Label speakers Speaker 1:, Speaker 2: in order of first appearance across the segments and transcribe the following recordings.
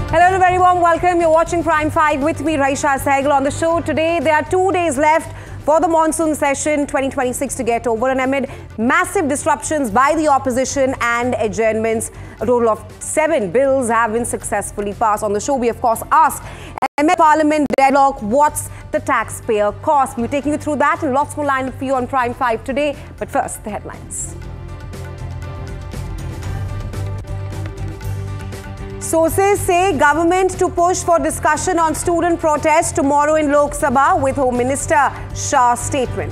Speaker 1: Hello and a very warm welcome. You're watching Prime 5 with me, Raisha Sehgal. On the show today, there are 2 days left for the monsoon session 2026 to get over, and amid massive disruptions by the opposition and adjournments, a total of 7 bills have been successfully passed. On the show, we of course ask Parliament deadlock, what's the taxpayer cost? We're taking you through that and lots more lined up for you on Prime 5 today. But first, the headlines. Sources say government to push for discussion on student protest tomorrow in Lok Sabha with Home Minister Shah's statement.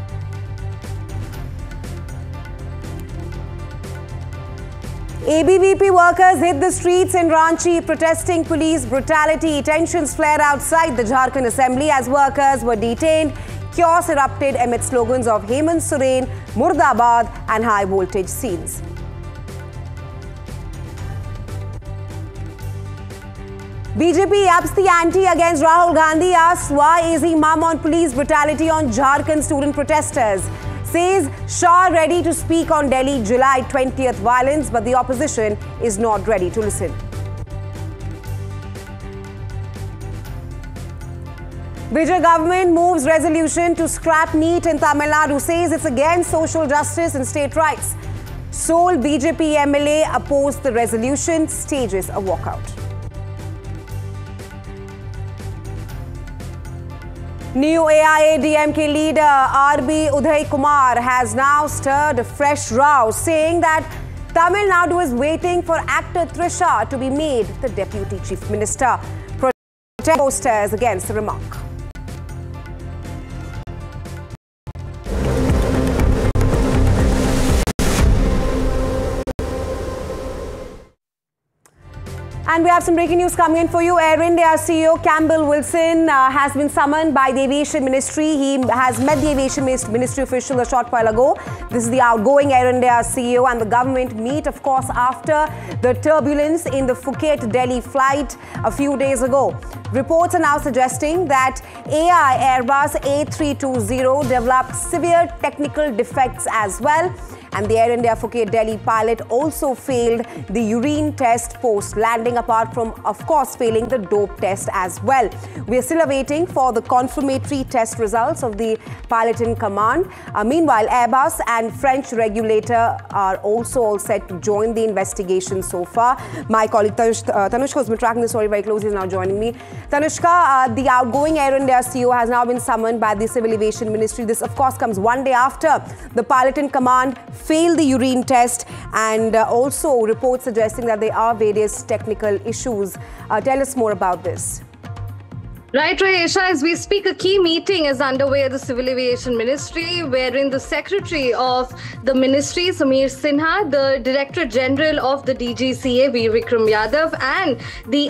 Speaker 1: ABVP workers hit the streets in Ranchi protesting police brutality. Tensions flared outside the Jharkhand Assembly as workers were detained. Chaos erupted amid slogans of Hemant Soren, Murdabad and high voltage scenes. BJP ups the ante against Rahul Gandhi, asks why is he mum on police brutality on Jharkhand student protesters. Says Shah ready to speak on Delhi July 20th violence, but the opposition is not ready to listen. Vijay government moves resolution to scrap NEET in Tamil Nadu, says it's against social justice and state rights. Sole BJP MLA opposed the resolution, stages a walkout. New AIA-DMK leader RB Uday Kumar has now stirred a fresh row, saying that Tamil Nadu is waiting for actor Trisha to be made the Deputy Chief Minister. Protest posters against the remark. And we have some breaking news coming in for you. Air India CEO Campbell Wilson has been summoned by the Aviation Ministry. He has met the Aviation Ministry official a short while ago. This is the outgoing Air India CEO, and the government meet, of course, after the turbulence in the Phuket-Delhi flight a few days ago. Reports are now suggesting that AI Airbus A320 developed severe technical defects as well. And the Air India Phuket-Delhi pilot also failed the urine test post-landing, apart from, of course, failing the dope test as well. We are still awaiting for the confirmatory test results of the pilot in command. Meanwhile, Airbus and French regulator are also all set to join the investigation so far. My colleague Tanushka, who's been tracking the story very closely, is now joining me. Tanushka, the outgoing Air India CEO has now been summoned by the Civil Aviation Ministry. This, of course, comes one day after the pilot in command failed the urine test, and also reports suggesting that there are various technical issues. Tell us more about this.
Speaker 2: Right, Raisha, as we speak, a key meeting is underway at the Civil Aviation Ministry, wherein the Secretary of the Ministry, Sameer Sinha, the Director General of the DGCA, V. Vikram Yadav, and the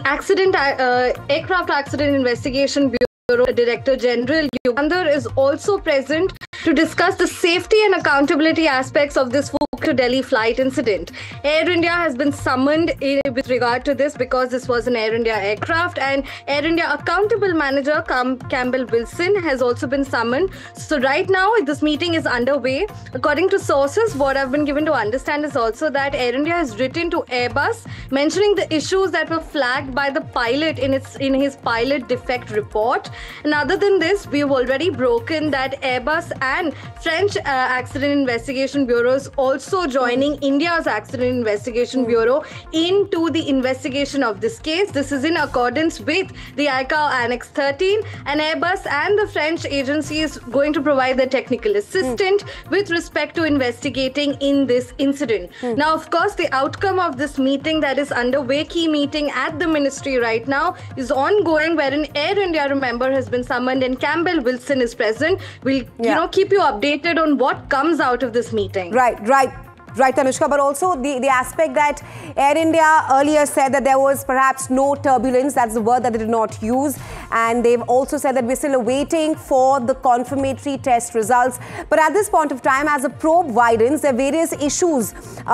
Speaker 2: Aircraft Accident Investigation Bureau Director General Yugandhar is also present to discuss the safety and accountability aspects of this Phuket-Delhi flight incident. Air India has been summoned with regard to this because this was an Air India aircraft, and Air India accountable manager Campbell Wilson has also been summoned. So right now this meeting is underway. According to sources, what I've been given to understand is also that Air India has written to Airbus mentioning the issues that were flagged by the pilot in his pilot defect report. And other than this, we've already broken that Airbus and French Accident Investigation Bureaus also joining India's Accident Investigation Bureau into the investigation of this case. This is in accordance with the ICAO Annex 13, and Airbus and the French agency is going to provide the technical assistance with respect to investigating in this incident. Now, of course, the outcome of this meeting that is underway, key meeting at the ministry right now, is ongoing, wherein Air India, remember, has been summoned and Campbell Wilson is present. We'll keep you updated on what comes out of this meeting.
Speaker 1: Right, Tanushka, but also the aspect that Air India earlier said that there was perhaps no turbulence. That's the word that they did not use. And they've also said that we're still awaiting for the confirmatory test results. But at this point of time, as the probe widens, there are various issues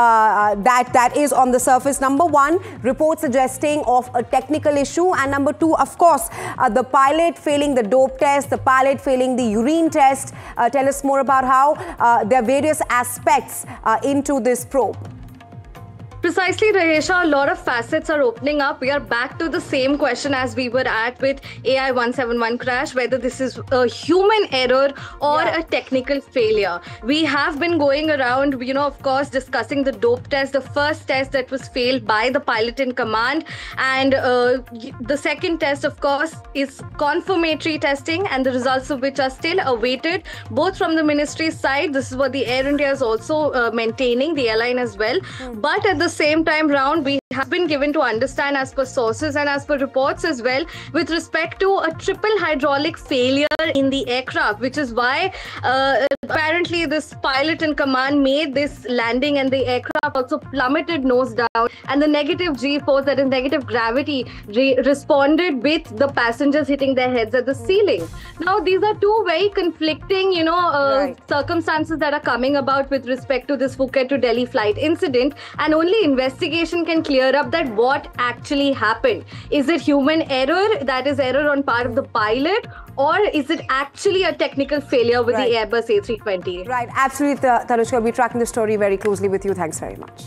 Speaker 1: that is on the surface. Number one, reports suggesting of a technical issue. And number two, of course, the pilot failing the dope test, the pilot failing the urine test. Tell us more about how there are various aspects into this probe.
Speaker 2: Precisely, Rahesha, a lot of facets are opening up. We are back to the same question as we were at with AI 171 crash, whether this is a human error or a technical failure. We have been going around, of course, discussing the dope test, the first test that was failed by the pilot in command. And the second test, of course, is confirmatory testing, and the results of which are still awaited, both from the ministry's side. This is what the Air India is also maintaining, the airline as well. But at the same time round, we have been given to understand, as per sources and as per reports as well, with respect to a triple hydraulic failure in the aircraft, which is why apparently this pilot in command made this landing, and the aircraft also plummeted nose down, and the negative G-force, that is negative gravity, responded with the passengers hitting their heads at the ceiling. Now, these are two very conflicting, circumstances that are coming about with respect to this Phuket to Delhi flight incident, and only investigation can clear up that what actually happened. Is it human error, that is error on part of the pilot, or is it actually a technical failure with the Airbus A320?
Speaker 1: Right, absolutely, Tanushka. We'll be tracking the story very closely with you. Thanks very much.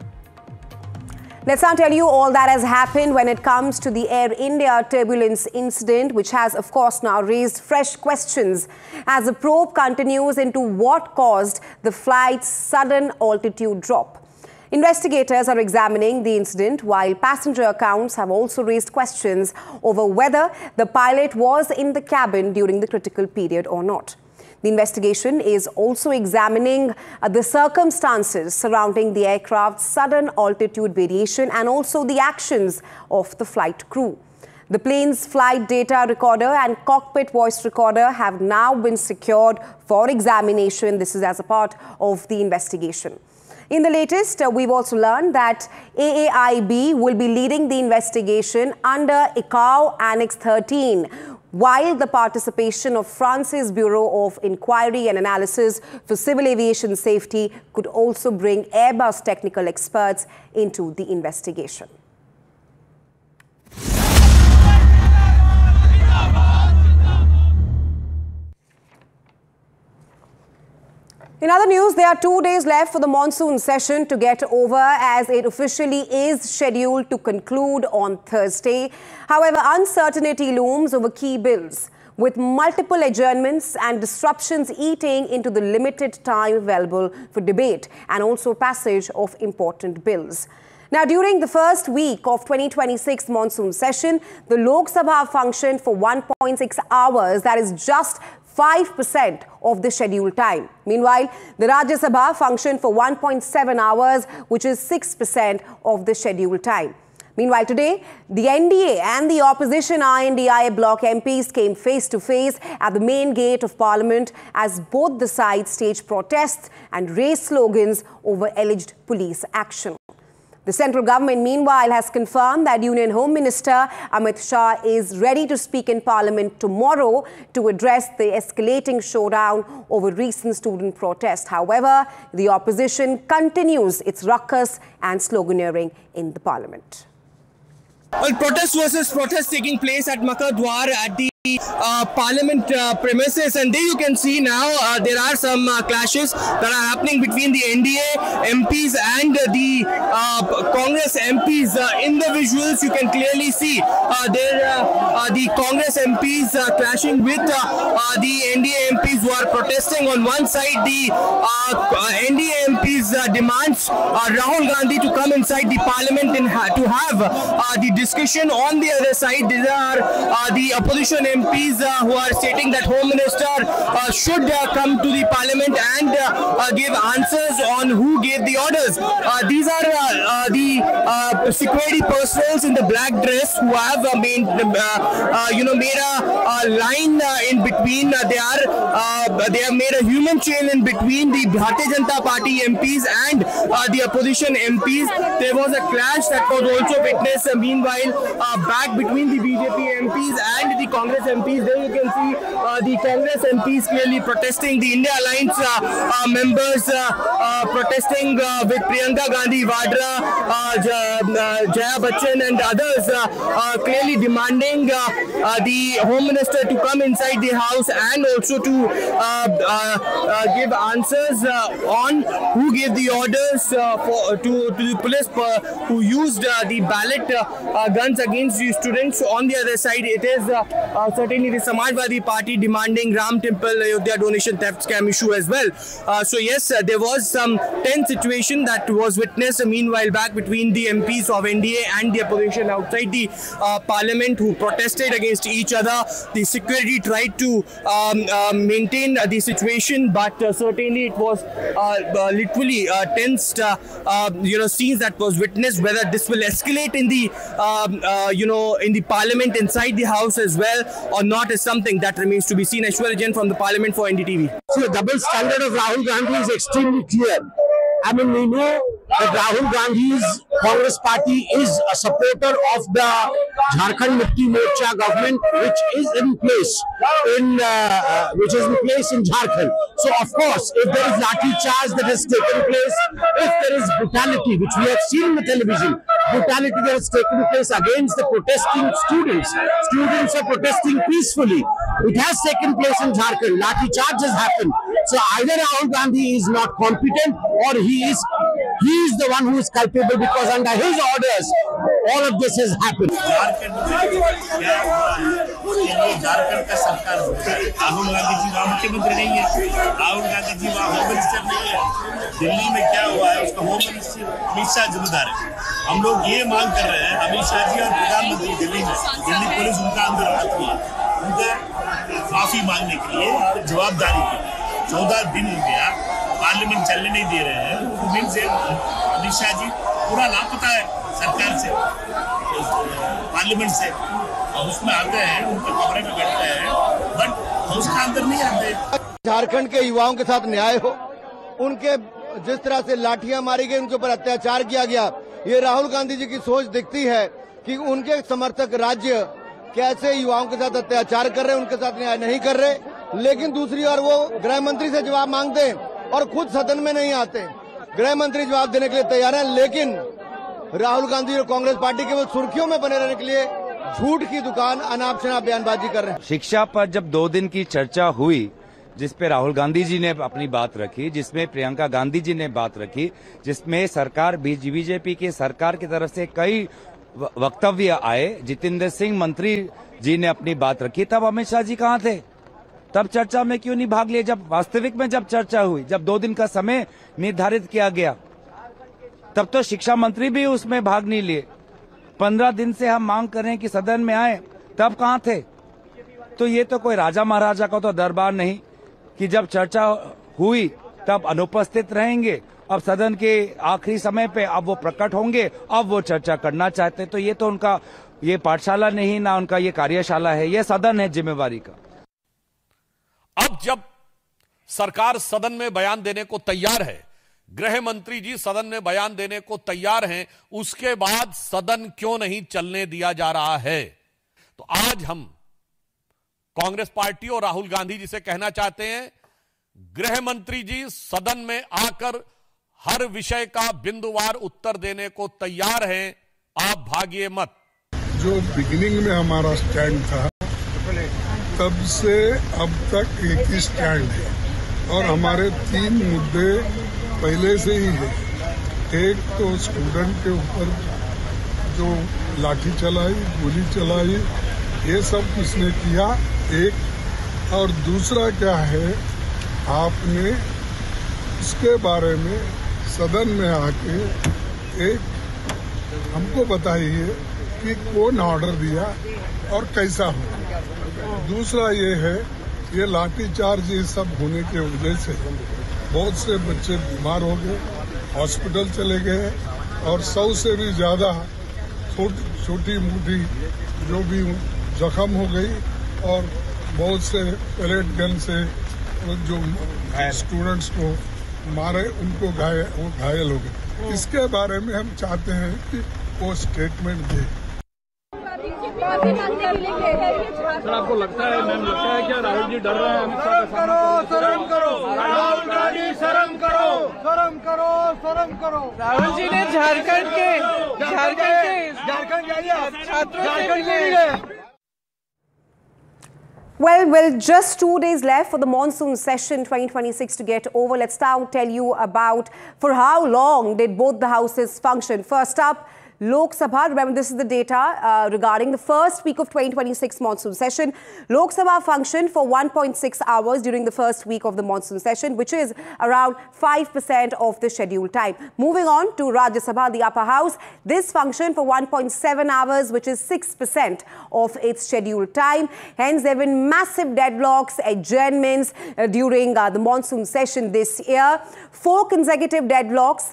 Speaker 1: Let's now tell you all that has happened when it comes to the Air India turbulence incident, which has, of course, now raised fresh questions as the probe continues into what caused the flight's sudden altitude drop. Investigators are examining the incident, while passenger accounts have also raised questions over whether the pilot was in the cabin during the critical period or not. The investigation is also examining the circumstances surrounding the aircraft's sudden altitude variation and also the actions of the flight crew. The plane's flight data recorder and cockpit voice recorder have now been secured for examination. This is as a part of the investigation. In the latest, we've also learned that AAIB will be leading the investigation under ICAO Annex 13, while the participation of France's Bureau of Inquiry and Analysis for Civil Aviation Safety could also bring Airbus technical experts into the investigation. In other news, there are 2 days left for the monsoon session to get over, as it officially is scheduled to conclude on Thursday. However, uncertainty looms over key bills, with multiple adjournments and disruptions eating into the limited time available for debate and also passage of important bills. Now, during the first week of 2026 monsoon session, the Lok Sabha functioned for 1.6 hours, that is just 5% of the scheduled time. Meanwhile, the Rajya Sabha functioned for 1.7 hours, which is 6% of the scheduled time. Meanwhile, today, the NDA and the opposition INDIA bloc MPs came face to face at the main gate of Parliament as both the sides staged protests and raised slogans over alleged police action. The central government, meanwhile, has confirmed that Union Home Minister Amit Shah is ready to speak in Parliament tomorrow to address the escalating showdown over recent student protests. However, the opposition continues its ruckus and sloganeering in the Parliament.
Speaker 3: Well, protest versus protest taking place at Makar Dwar at the Parliament premises, and there you can see now there are some clashes that are happening between the NDA MPs and the Congress MPs. In the visuals you can clearly see the Congress MPs clashing with the NDA MPs who are protesting. On one side, the NDA MPs demands Rahul Gandhi to come inside the Parliament and to have the discussion. On the other side, there are the opposition MPs who are stating that Home Minister should come to the Parliament and give answers on who gave the orders. These are the security personnel in the black dress who have made a line in between. They have made a human chain in between the Bharatiya Janata Party MPs and the opposition MPs. There was a clash that was also witnessed meanwhile back between the BJP MPs and the Congress MPs. There you can see the Congress MPs clearly protesting. The India Alliance members protesting with Priyanka Gandhi Vadra, Jaya Bachchan and others clearly demanding the Home Minister to come inside the house and also to give answers on who gave the orders to the police who used the ballot guns against the students. On the other side, it is certainly the Samajwadi Party demanding Ram Temple Ayodhya donation theft scam issue as well. So yes, there was some tense situation that was witnessed meanwhile back between the MPs of NDA and the opposition outside the parliament who protested against each other. The security tried to maintain the situation, but certainly it was literally tensed scenes that was witnessed. Whether this will escalate in the in the parliament inside the house as well or not is something that remains to be seen. Aishwarya Jain from the parliament for NDTV.
Speaker 4: See, the double standard of Rahul Gandhi is extremely clear. I mean, we know that Rahul Gandhi's Congress party is a supporter of the Jharkhand Mukti Morcha government, which is in place in Jharkhand. So, of course, if there is lathi charge that has taken place, if there is brutality, which we have seen in the television, brutality that has taken place against the protesting students are protesting peacefully. It has taken place in Jharkhand. Lathi charge has happened. So either Rahul Gandhi is not competent or he is the one who is culpable, because under his orders all of this has happened.
Speaker 5: Jharkhand का सरकार राहुल गांधी जी वहाँ मुख्यमंत्री नहीं है, राहुल गांधी जी वहाँ home minister नहीं है। दिल्ली में क्या हुआ है उसका होम मिनिस्टर अमित शाह जिम्मेदार है। हम लोग ये मांग कर रहे हैं अमित शाह जी और प्रधानमंत्री दिल्ली पुलिस उनका अंदर हाथ हुआ, उनका माफी मांगने के लिए जवाबदारी की। 14 दिन हो गया, पार्लियामेंट चलने नहीं दे रहे हैं। दिन से अमित शाह जी पूरा लापता है सरकार से, पार्लियामेंट से, और उसमें आते हैं, उनके कमरे में बैठते हैं, बट उसका अंदर नहीं आते।
Speaker 6: झारखंड के युवाओं के साथ न्याय हो, उनके जिस तरह से लाठियां मारी गई, उनके ऊपर अत्याचार किया गया, ये राहुल गांधी जी की सोच दिखती है कि उनके समर्थक राज्य कैसे युवाओं के साथ अत्याचार कर रहे हैं, उनके साथ न्याय नहीं कर रहे। लेकिन दूसरी ओर वो गृह मंत्री से जवाब मांगते हैं और खुद सदन में नहीं आते। गृह मंत्री जवाब देने के लिए तैयार है, लेकिन राहुल गांधी और कांग्रेस पार्टी केवल सुर्खियों में बने रहने के लिए झूठ की दुकान, अनाप शनाप बयानबाजी कर रहे हैं।
Speaker 7: शिक्षा पर जब 2 दिन की चर्चा हुई, जिसपे राहुल गांधी जी ने अपनी बात रखी, जिसमें प्रियंका गांधी जी ने बात रखी, जिसमें सरकार बीजेपी की सरकार की तरफ से कई वक्तव्य आए, जितेंद्र सिंह मंत्री जी ने अपनी बात रखी, तब अमित शाह जी कहाँ थे? तब चर्चा में क्यों नहीं भाग लिए? जब वास्तविक में जब चर्चा हुई, जब 2 दिन का समय निर्धारित किया गया, तब तो शिक्षा मंत्री भी उसमें भाग नहीं लिए। 15 दिन से हम मांग कर रहे हैं कि सदन में आए, तब कहाँ थे? तो ये तो कोई राजा महाराजा का तो दरबार नहीं कि जब चर्चा हुई तब अनुपस्थित रहेंगे, अब सदन के आखिरी समय पे अब वो प्रकट होंगे, अब वो चर्चा करना चाहते। तो ये तो उनका ये पाठशाला नहीं, ना उनका ये कार्यशाला है, ये सदन है जिम्मेवारी का।
Speaker 8: अब जब सरकार सदन में बयान देने को तैयार है, गृह मंत्री जी सदन में बयान देने को तैयार हैं, उसके बाद सदन क्यों नहीं चलने दिया जा रहा है? तो आज हम कांग्रेस पार्टी और राहुल गांधी जी से कहना चाहते हैं, गृह मंत्री जी सदन में आकर हर विषय का बिंदुवार उत्तर देने को तैयार हैं, आप भागिए मत।
Speaker 9: जो बिगिनिंग में हमारा स्टैंड था, तब से अब तक एक ही स्टैंड है और हमारे 3 मुद्दे पहले से ही है। एक तो स्टूडेंट के ऊपर जो लाठी चलाई, गोली चलाई, ये सब किसने किया, एक। और दूसरा क्या है, आपने इसके बारे में सदन में आके एक हमको बताइए कि कौन ऑर्डर दिया और कैसा हो। दूसरा ये है, ये लाठीचार्ज ये सब होने के वजह से बहुत से बच्चे बीमार हो गए, हॉस्पिटल चले गए और 100 से भी ज्यादा छोटी मोटी जो भी जख्म हो गई और बहुत से पैलेट गन से जो स्टूडेंट्स को मारे उनको घायल हो गए। इसके बारे में हम चाहते हैं कि वो स्टेटमेंट दे।
Speaker 10: सर आपको लगता है मैम लगता है क्या राहुल जी डर रहे हैं अमित शाह का सामना?
Speaker 11: शर्म करो राहुल गांधी, शर्म करो, शर्म करो, शर्म करो। राहुल जी ने झारखंड जाइए छात्रों के लिए।
Speaker 1: Well, just 2 days left for the monsoon session 2026 to get over. Let's now tell you about for how long did both the houses function. First up, Lok Sabha. Remember, this is the data regarding the first week of 2026 monsoon session. Lok Sabha functioned for 1.6 hours during the first week of the monsoon session, which is around 5% of the scheduled time. Moving on to Rajya Sabha, the upper house. This functioned for 1.7 hours, which is 6% of its scheduled time. Hence, there have been massive deadlocks, adjournments during the monsoon session this year. 4 consecutive deadlocks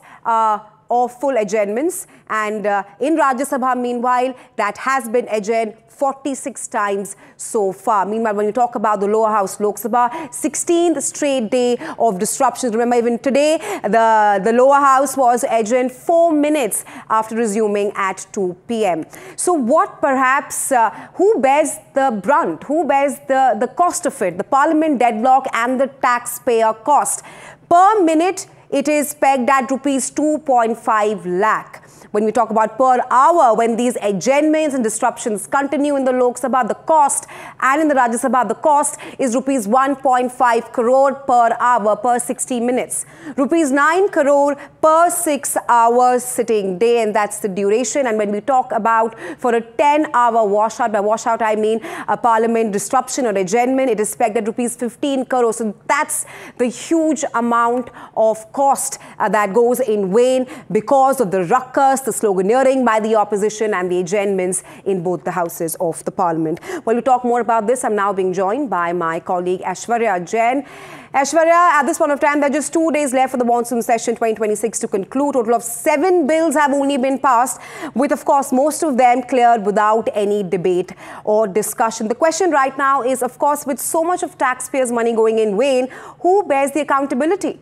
Speaker 1: of full adjournments, and in Rajya Sabha, meanwhile, that has been adjourned 46 times so far. Meanwhile, when you talk about the lower house, Lok Sabha, 16th straight day of disruptions. Remember, even today, the lower house was adjourned 4 minutes after resuming at 2 p.m. So what perhaps, who bears the brunt? Who bears the cost of it? The parliament deadlock and the taxpayer cost. Per minute, it is pegged at rupees 2.5 lakh. When we talk about per hour, when these adjournments and disruptions continue in the Lok Sabha, the cost, and in the Rajya Sabha, the cost is rupees 1.5 crore per hour per 60 minutes. Rupees 9 crore per 6 hours sitting day, and that's the duration. And when we talk about for a 10-hour washout, by washout I mean a parliament disruption or adjournment, it is pegged at rupees 15 crore. So that's the huge amount of cost that goes in vain because of the ruckus, the sloganeering by the opposition and the adjournments in both the houses of the parliament. Well, to talk more about this, I'm now being joined by my colleague Aishwarya Jain. Aishwarya, at this point of time, there are just 2 days left for the monsoon session 2026 to conclude. Total of 7 bills have only been passed, with, of course, most of them cleared without any debate or discussion. The question right now is, of course, with so much of taxpayers' money going in vain, who bears the accountability?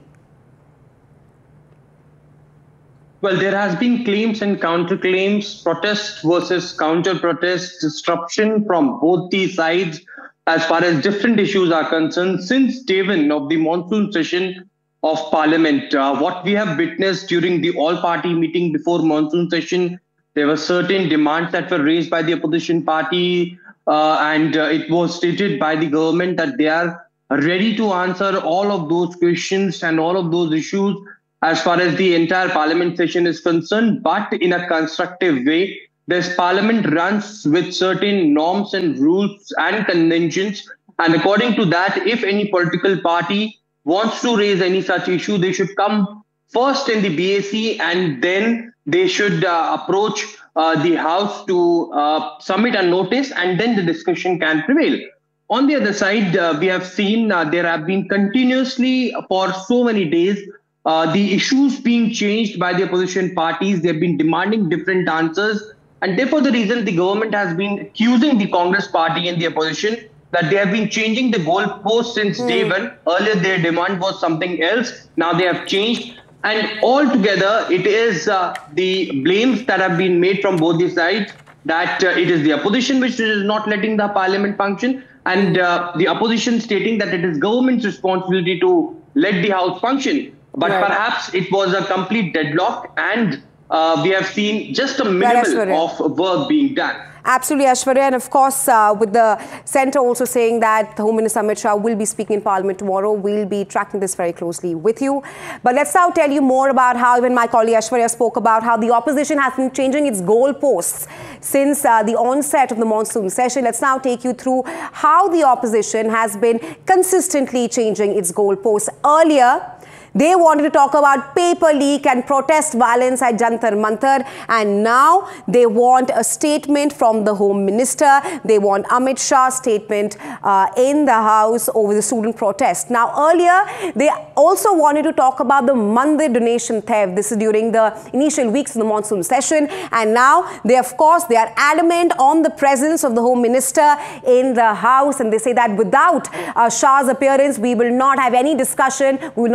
Speaker 12: Well, there has been claims and counterclaims, protest versus counter-protest, disruption from both these sides as far as different issues are concerned since day one of the monsoon session of Parliament. What we have witnessed during the all-party meeting before monsoon session, there were certain demands that were raised by the opposition party, and it was stated by the government that they are ready to answer all of those questions and all of those issues as far as the entire parliament session is concerned, but in a constructive way. This parliament runs with certain norms and rules and conventions. And according to that, if any political party wants to raise any such issue, they should come first in the BAC and then they should approach the House to submit a notice, and then the discussion can prevail. On the other side, we have seen there have been continuously for so many days the issues being changed by the opposition parties. They've been demanding different answers. And therefore, the reason the government has been accusing the Congress party and the opposition that they have been changing the goalposts since day one. Earlier, their demand was something else. Now they have changed. And altogether, it is the blames that have been made from both the sides that it is the opposition which is not letting the parliament function, and the opposition stating that it is government's responsibility to let the house function. But perhaps it was a complete deadlock, and we have seen just a minimal of work being done.
Speaker 1: Absolutely, Aishwarya. And of course, with the centre also saying that the Home Minister Amit Shah will be speaking in Parliament tomorrow, we'll be tracking this very closely with you. But let's now tell you more about how even my colleague Aishwarya spoke about how the opposition has been changing its goalposts since the onset of the monsoon session. Let's now take you through how the opposition has been consistently changing its goalposts. Earlier, they wanted to talk about paper leak and protest violence at Jantar Mantar, and now they want a statement from the Home Minister. They want Amit Shah's statement in the House over the student protest. Now, earlier, they also wanted to talk about the Mandir donation theft. This is during the initial weeks of the monsoon session, and now they, of course, they are adamant on the presence of the Home Minister in the House, and they say that without Shah's appearance, we will not have any discussion, we will not have any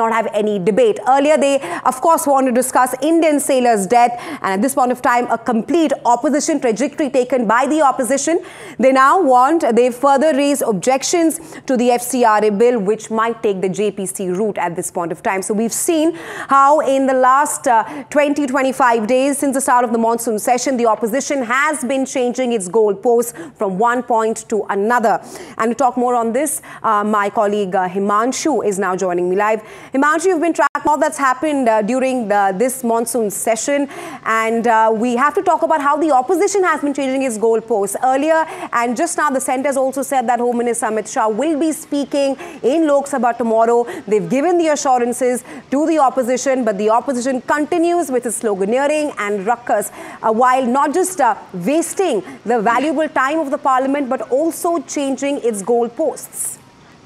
Speaker 1: any debate. Earlier, they, of course, want to discuss Indian sailors' death, and at this point of time, a complete opposition trajectory taken by the opposition. They further raise objections to the FCRA bill, which might take the JPC route at this point of time. So we've seen how in the last 20-25 days since the start of the monsoon session, the opposition has been changing its goalposts from one point to another. And to talk more on this, my colleague Himanshu is now joining me live. Himanshu, you've been tracking all that's happened during this monsoon session, and we have to talk about how the opposition has been changing its goalposts. Earlier and just now, the centre has also said that Home Minister Amit Shah will be speaking in Lok Sabha tomorrow. They've given the assurances to the opposition, but the opposition continues with its sloganeering and ruckus, while not just wasting the valuable time of the parliament, but also changing its goalposts.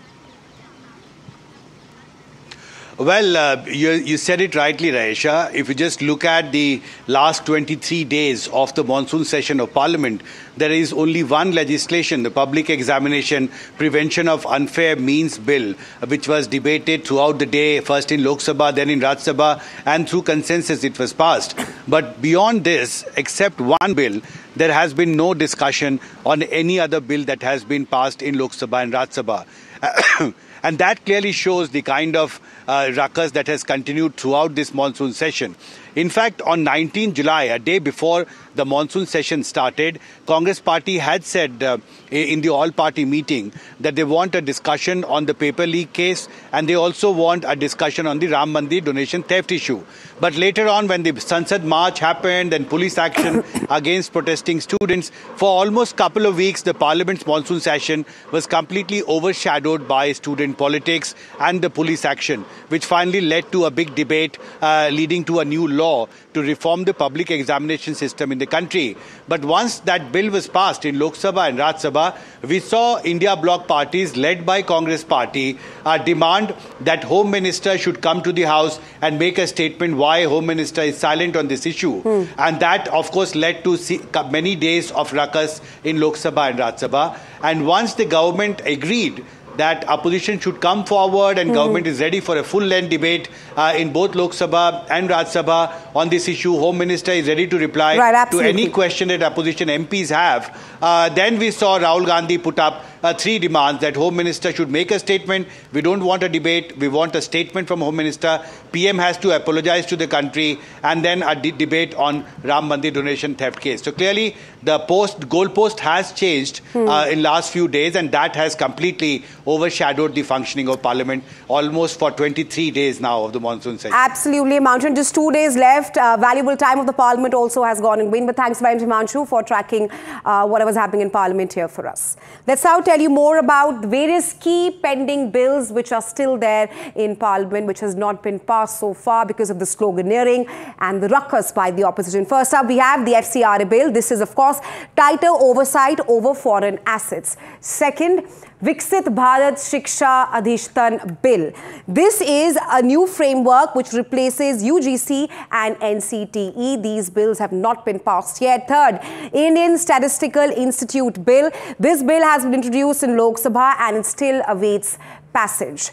Speaker 13: Well, you said it rightly, Raisha. If you just look at the last 23 days of the monsoon session of Parliament, there is only one legislation, the Public Examination Prevention of Unfair Means Bill, which was debated throughout the day, first in Lok Sabha, then in Rajya Sabha, and through consensus it was passed. But beyond this, except one bill, there has been no discussion on any other bill that has been passed in Lok Sabha and Rajya Sabha. And that clearly shows the kind of ruckus that has continued throughout this monsoon session. In fact, on 19 July, a day before the monsoon session started, Congress party had said in the all-party meeting that they want a discussion on the paper leak case, and they also want a discussion on the Ram Mandir donation theft issue. But later on, when the Sansad March happened and police action against protesting students, for almost a couple of weeks, the Parliament's monsoon session was completely overshadowed by student politics and the police action, which finally led to a big debate leading to a new law to reform the public examination system in the country. But once that bill was passed in Lok Sabha and Rajya Sabha, we saw India bloc parties led by Congress party demand that Home Minister should come to the House and make a statement why Home Minister is silent on this issue. And that, of course, led to many days of ruckus in Lok Sabha and Rajya Sabha. And once the government agreed that opposition should come forward and government is ready for a full-length debate in both Lok Sabha and Rajya Sabha on this issue, Home Minister is ready to reply to any question that opposition MPs have. Then we saw Rahul Gandhi put up 3 demands that Home Minister should make a statement. We don't want a debate. We want a statement from Home Minister. PM has to apologize to the country, and then a debate on Ram Mandir donation theft case. So clearly, the goalpost has changed in last few days, and that has completely overshadowed the functioning of Parliament almost for 23 days now of the monsoon session.
Speaker 1: Absolutely, Himanshu. Just 2 days left. Valuable time of the Parliament also has gone in vain. But thanks very much, Himanshu, for tracking what was happening in Parliament here for us. Let's now tell you more about the various key pending bills which are still there in Parliament, which has not been passed so far because of the sloganeering and the ruckus by the opposition. First up, we have the FCRA bill. This is, of course, tighter oversight over foreign assets. Second, Viksit Bharat Shiksha Adhishtan Bill. This is a new framework which replaces UGC and NCTE. These bills have not been passed yet. Third, Indian Statistical Institute Bill. This bill has been introduced in Lok Sabha and it still awaits passage.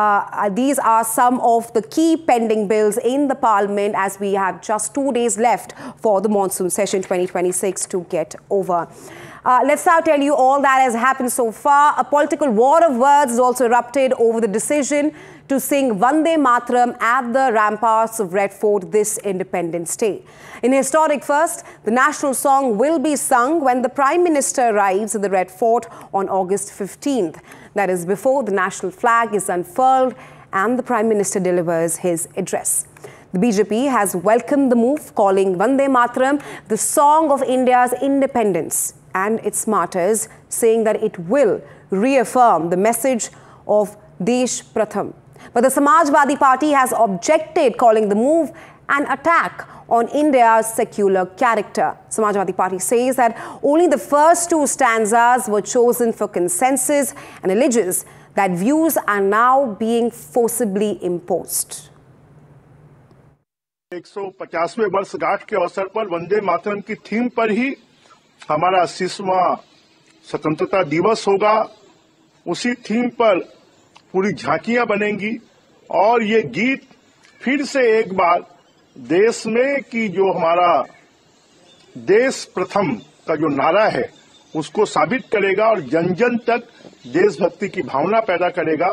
Speaker 1: These are some of the key pending bills in the Parliament as we have just 2 days left for the monsoon session 2026 to get over. Let's now tell you all that has happened so far. A political war of words has also erupted over the decision to sing Vande Mataram at the ramparts of Red Fort this Independence Day. In a historic first, the national song will be sung when the Prime Minister arrives at the Red Fort on August 15th. That is before the national flag is unfurled and the Prime Minister delivers his address. The BJP has welcomed the move, calling Vande Mataram the song of India's independence and its martyrs, saying that it will reaffirm the message of Desh Pratham. But the Samajwadi Party has objected, calling the move an attack on India's secular character. Samajwadi Party says that only the first 2 stanzas were chosen for consensus and alleges that views are now being forcibly imposed.
Speaker 14: 150वें वर्षगांठ के अवसर पर वंदे मातरम की theme पर ही हमारा 80वां स्वतंत्रता दिवस होगा। उसी थीम पर पूरी झांकियां बनेंगी, और ये गीत फिर से एक बार देश में कि जो हमारा देश प्रथम का जो नारा है उसको साबित करेगा और जन जन तक देशभक्ति की भावना पैदा करेगा,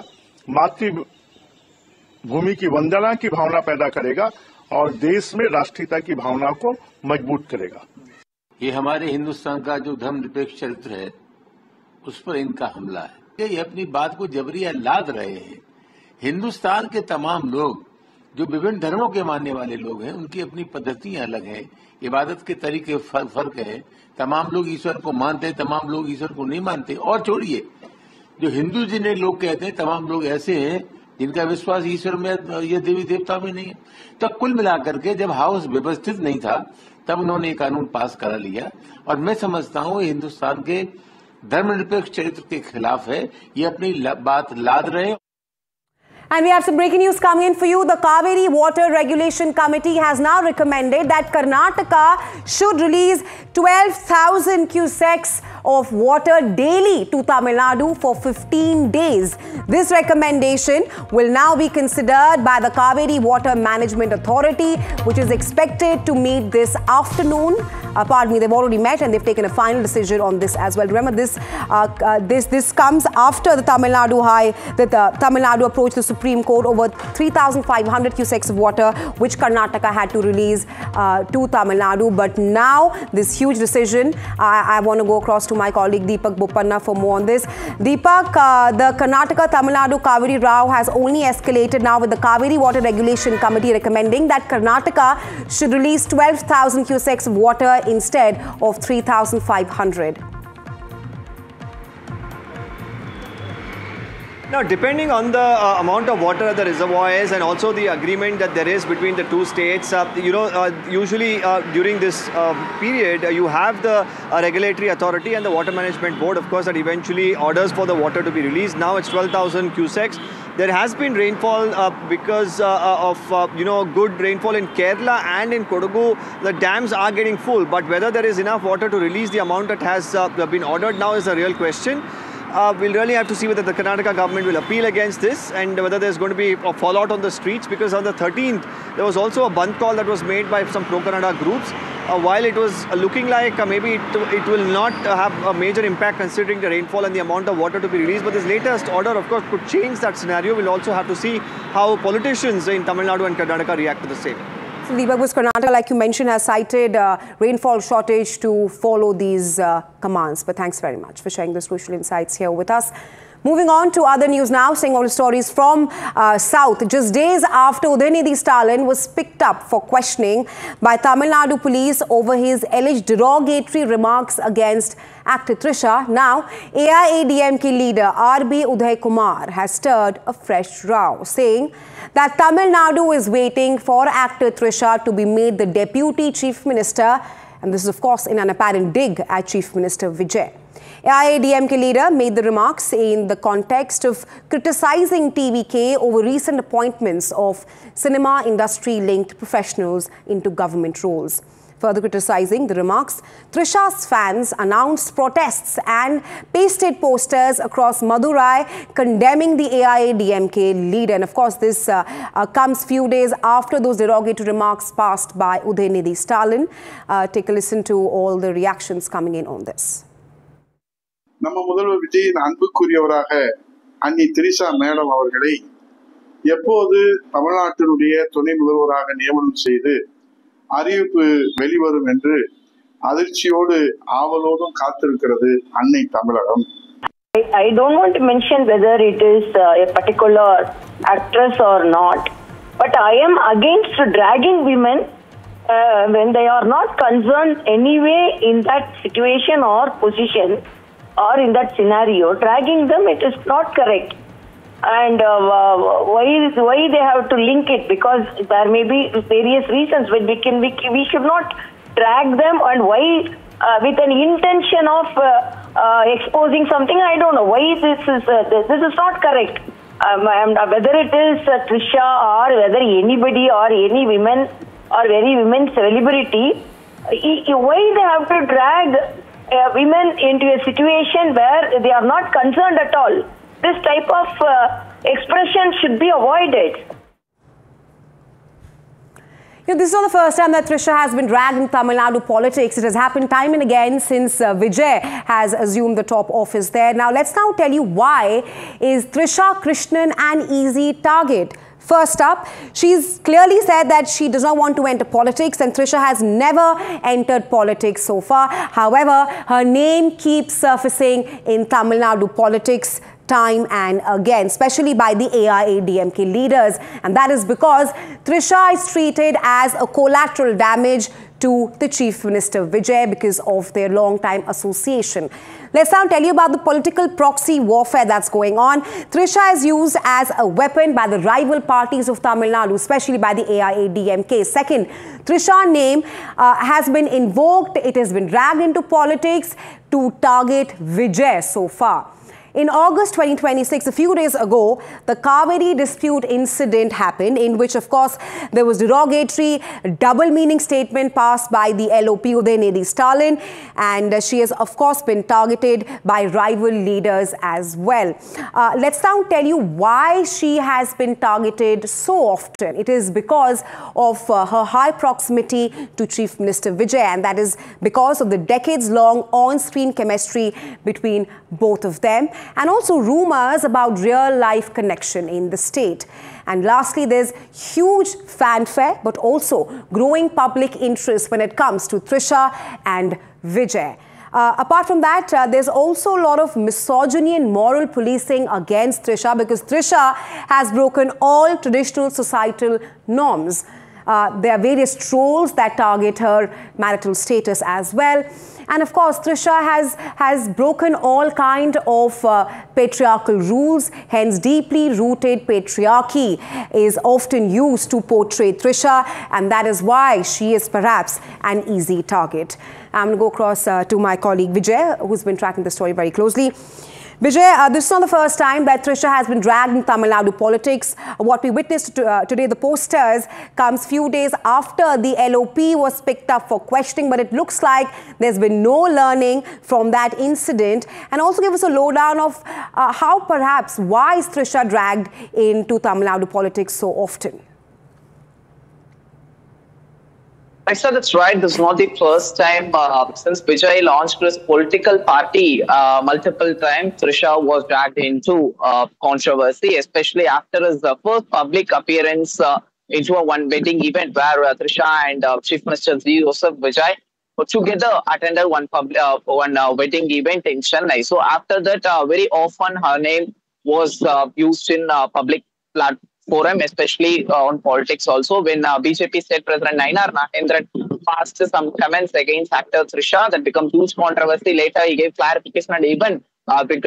Speaker 14: मातृभूमि की वंदना की भावना पैदा करेगा और देश में राष्ट्रीयता की भावना को मजबूत करेगा।
Speaker 15: ये हमारे हिंदुस्तान का जो धर्मनिरपेक्ष चरित्र है उस पर इनका हमला है। ये अपनी बात को जबरिया लाद रहे हैं। हिंदुस्तान के तमाम लोग जो विभिन्न धर्मों के मानने वाले लोग हैं उनकी अपनी पद्धतियां अलग हैं, इबादत के तरीके फर्क है। तमाम लोग ईश्वर को मानते हैं, तमाम लोग ईश्वर को नहीं मानते। और छोड़िए, जो हिंदू जिन्हें लोग कहते हैं तमाम लोग ऐसे हैं जिनका विश्वास ईश्वर में या देवी देवता में नहीं है। तो कुल मिलाकर के जब हाउस व्यवस्थित नहीं था तब उन्होंने एक कानून पास करा लिया और मैं समझता हूँ हिंदुस्तान के धर्मनिरपेक्ष चरित्र के खिलाफ है। ये अपनी बात लाद रहे हैं।
Speaker 1: And we have some breaking news coming in for you. The Kaveri Water Regulation Committee has now recommended that Karnataka should release 12,000 cusecs of water daily to Tamil Nadu for 15 days. This recommendation will now be considered by the Kaveri Water Management Authority, which is expected to meet this afternoon. Pardon me, they've already met and they've taken a final decision on this as well. Remember, this comes after the Tamil Nadu approached the Supreme Court over 3,500 cusecs of water, which Karnataka had to release to Tamil Nadu. But now, this huge decision, I want to go across to my colleague Deepak Bopanna for more on this. Deepak, the Karnataka Tamil Nadu Kaveri Row has only escalated now with the Kaveri Water Regulation Committee recommending that Karnataka should release 12,000 cusecs of water instead of 3,500.
Speaker 16: Now, depending on the amount of water at the reservoirs and also the agreement that there is between the two states, usually during this period, you have the regulatory authority and the water management board, of course, that eventually orders for the water to be released. Now it's 12,000 cusecs. There has been rainfall because of good rainfall in Kerala and in Kodagu. The dams are getting full, but whether there is enough water to release the amount that has been ordered now is a real question. We'll really have to see whether the Karnataka government will appeal against this and whether there's going to be a fallout on the streets, because on the 13th there was also a bandh call that was made by some pro-Kannada groups. While it was looking like maybe it will not have a major impact considering the rainfall and the amount of water to be released, but this latest order of course could change that scenario. We'll also have to see how politicians in Tamil Nadu and Karnataka react to the same.
Speaker 1: So Deepak, was Karnataka, like you mentioned, has cited rainfall shortage to follow these commands. But thanks very much for sharing those crucial insights here with us. Moving on to other news now, seeing all the stories from South. Just days after Udayanidhi Stalin was picked up for questioning by Tamil Nadu police over his alleged derogatory remarks against actor Trisha, now AIADMK leader R.B. Uday Kumar has stirred a fresh row, saying that Tamil Nadu is waiting for actor Trisha to be made the deputy chief minister, and this is of course in an apparent dig at Chief Minister Vijay. AIADMK leader made the remarks in the context of criticizing TVK over recent appointments of cinema industry-linked professionals into government roles. Further criticizing the remarks, Trisha's fans announced protests and pasted posters across Madurai condemning the AIADMK leader. And of course, this comes few days after those derogatory remarks passed by Udayanidhi Stalin. Take a listen to all the reactions coming in on this.
Speaker 17: நம்ம முதல்வர் விஜயின் அன்புக்குரியவராக அன்னி Trisha madam அவர்களை எப்போது தமிழ்நாட்டினுடைய துணை முதல்வராக நியமனம் செய்து அறிவிப்பு வெளிவரும் என்று அதிர்ச்சியோடு ஆவலோடும் காத்திருக்கிறது அன்னை தமிழகம்.
Speaker 18: I don't want to mention whether it is a particular actress or not, but I am against dragging women when they are not concerned anyway in that situation or position or in that scenario. Dragging them, it is not correct. And why they have to link it? Because there may be various reasons when we should not drag them, and why with an intention of exposing something. I don't know why this is not correct. Whether it is Trisha or whether anybody or any women or very women celebrity, why they have to drag women into a situation where they are not concerned at all. this type of expression should be avoided.
Speaker 1: This is not the first time that Trisha has been dragged in Tamil Nadu politics. It has happened time and again since Vijay has assumed the top office there. Now, let's now tell you why is Trisha Krishnan an easy target. First up, she's clearly said that she does not want to enter politics, and Trisha has never entered politics so far. However, her name keeps surfacing in Tamil Nadu politics time and again, especially by the AIADMK leaders. And that is because Trisha is treated as a collateral damage to the Chief Minister Vijay because of their long-time association. Let's now tell you about the political proxy warfare that's going on. Trisha is used as a weapon by the rival parties of Tamil Nadu, especially by the AIADMK. Second, Trisha's name has been invoked. It has been dragged into politics to target Vijay so far. In August 2026, a few days ago, the Kaveri dispute incident happened, in which, of course, there was derogatory, double-meaning statement passed by the LOP Udayanidhi Stalin, and she has, of course, been targeted by rival leaders as well. Let's now tell you why she has been targeted so often. It is because of her high proximity to Chief Minister Vijay, and that is because of the decades-long on-screen chemistry between both of them, and also rumors about real-life connection in the state. And lastly, there's huge fanfare, but also growing public interest when it comes to Trisha and Vijay. Apart from that, there's also a lot of misogyny and moral policing against Trisha, because Trisha has broken all traditional societal norms. There are various trolls that target her marital status as well. And of course, Trisha has broken all kind of patriarchal rules. Hence, deeply rooted patriarchy is often used to portray Trisha, and that is why she is perhaps an easy target. I'm going to go across to my colleague Vijay, who's been tracking the story very closely. Vijay, this is not the first time that Trisha has been dragged in Tamil Nadu politics. What we witnessed today, the posters, comes few days after the LOP was picked up for questioning, but it looks like there's been no learning from that incident. And also give us a lowdown of why is Trisha dragged into Tamil Nadu politics so often?
Speaker 19: Aisha, that's right. This is not the first time since Vijay launched his political party multiple times. Trisha was dragged into controversy, especially after his first public appearance into a one wedding event where Trisha and Chief Minister Joseph Vijay together attended one wedding event in Chennai. So after that, very often her name was used in public forum, especially on politics also, when BJP State President Nayanar Nagendran passed some comments against actor Trisha that became huge controversy. Later, he gave clarification and even